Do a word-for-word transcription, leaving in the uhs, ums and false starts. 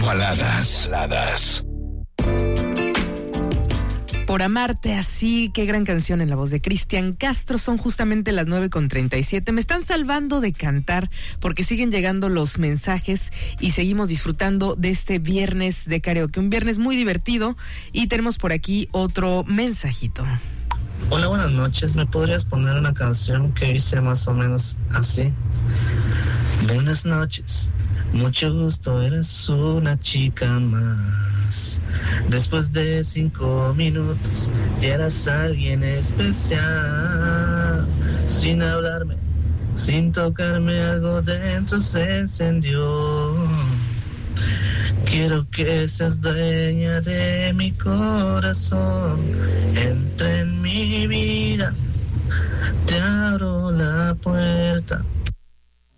Baladas. Baladas. Por amarte así, qué gran canción en la voz de Cristian Castro. Son justamente las nueve con treinta y siete. Me están salvando de cantar porque siguen llegando los mensajes y seguimos disfrutando de este viernes de karaoke, un viernes muy divertido. Y tenemos por aquí otro mensajito. Hola, buenas noches. ¿Me podrías poner una canción que dice más o menos así? Buenas noches, mucho gusto, eres una chica más. Después de cinco minutos ya eras alguien especial. Sin hablarme, sin tocarme, algo dentro se encendió. Quiero que seas dueña de mi corazón. Entra en mi vida, te abro la puerta.